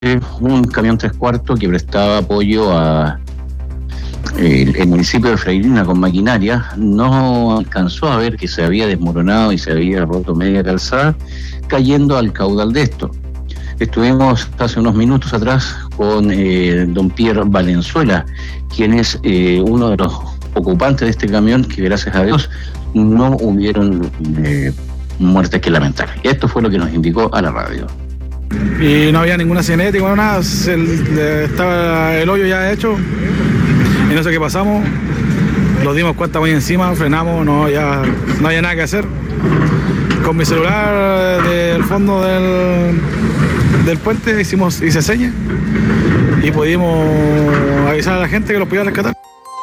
un camión 3/4 que prestaba apoyo a el municipio de Freirina con maquinaria no alcanzó a ver que se había desmoronado y se había roto media calzada, cayendo al caudal de esto. Estuvimos hace unos minutos atrás con don Pierre Valenzuela, quien es uno de los ocupantes de este camión, que gracias a Dios no hubieron muertes que lamentar. Esto fue lo que nos indicó a la radio. Y no había ninguna cinética, no nada, estaba el hoyo ya hecho, y no sé qué pasamos, nos dimos cuenta muy encima, frenamos, no había nada que hacer. Con mi celular del fondo del puente hice señas y pudimos avisar a la gente que los podía rescatar.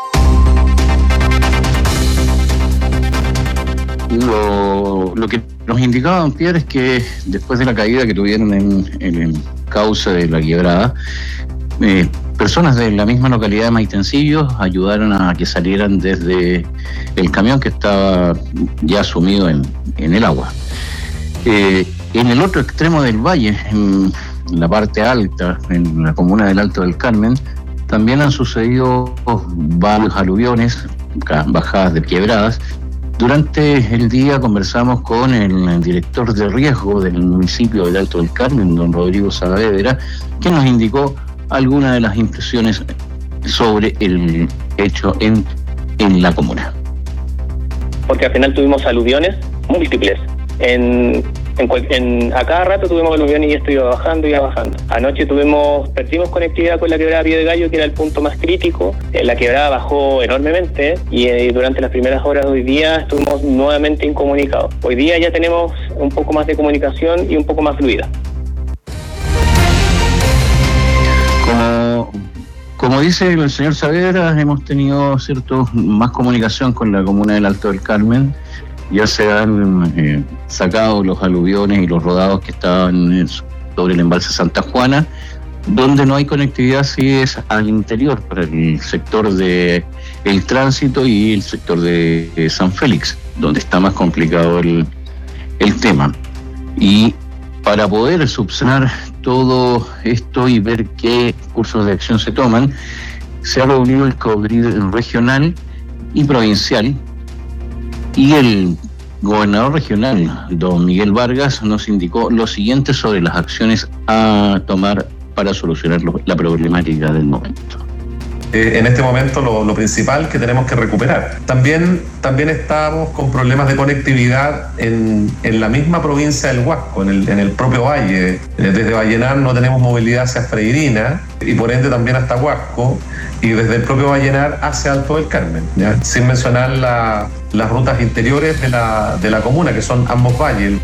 Lo que nos indicaba don Pierre es que después de la caída que tuvieron en el cauce de la quebrada, personas de la misma localidad de Maitencillo ayudaron a que salieran desde el camión que estaba ya sumido en el agua. En el otro extremo del valle, en la parte alta, en la comuna del Alto del Carmen, también han sucedido varios aluviones, bajadas de quebradas. Durante el día conversamos con el director de riesgo del municipio del Alto del Carmen, don Rodrigo Saavedra, que nos indicó algunas de las impresiones sobre el hecho en la Porque al final tuvimos aluviones múltiples. A cada rato tuvimos aluviones y esto iba bajando. Anoche perdimos conectividad con la quebrada Pie de Gallo, que era el punto más crítico. La quebrada bajó enormemente y durante las primeras horas de hoy día estuvimos nuevamente incomunicados. Hoy día ya tenemos un poco más de comunicación y un poco más fluida. Como dice el señor Saavedra, hemos tenido más comunicación con la comuna del Alto del Carmen. Ya se han sacado los aluviones y los rodados que estaban sobre el embalse Santa Juana. Donde no hay conectividad sí es al interior, para el sector de el tránsito y el sector de San Félix, donde está más complicado el tema. Y para poder subsanar todo esto y ver qué cursos de acción se toman, se ha reunido el caudillo regional y provincial, y el gobernador regional, don Miguel Vargas, nos indicó lo siguiente sobre las acciones a tomar para solucionar la problemática del momento. En este momento lo principal que tenemos que recuperar. También estamos con problemas de conectividad en la misma provincia del Huasco, en el propio valle. Desde Vallenar no tenemos movilidad hacia Freirina y por ende también hasta Huasco, y desde el propio Vallenar hacia Alto del Carmen, ¿ya? Sin mencionar las rutas interiores de la comuna, que son ambos valles.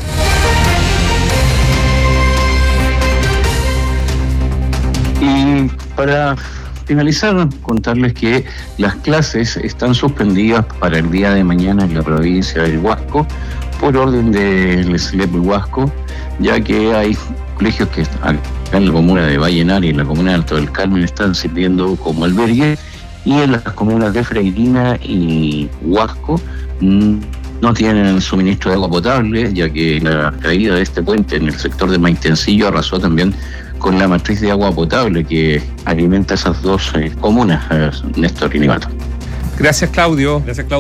Y para finalizar, contarles que las clases están suspendidas para el día de mañana en la provincia del Huasco por orden del SLEP Huasco, ya que hay colegios que acá en la comuna de Vallenar y en la comuna de Alto del Carmen están sirviendo como albergue, y en las comunas de Freirina y Huasco no tienen suministro de agua potable, ya que la caída de este puente en el sector de Maitencillo arrasó también con la matriz de agua potable que alimenta esas dos comunas, Néstor y Nivato. Gracias, Claudio.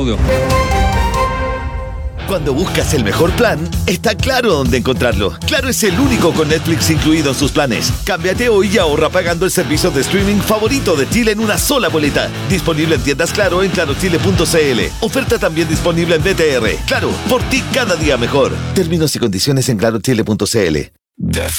Cuando buscas el mejor plan, está Claro dónde encontrarlo. Claro es el único con Netflix incluido en sus planes. Cámbiate hoy y ahorra pagando el servicio de streaming favorito de Chile en una sola boleta. Disponible en tiendas Claro en clarochile.cl. Oferta también disponible en BTR. Claro, por ti cada día mejor. Términos y condiciones en clarochile.cl.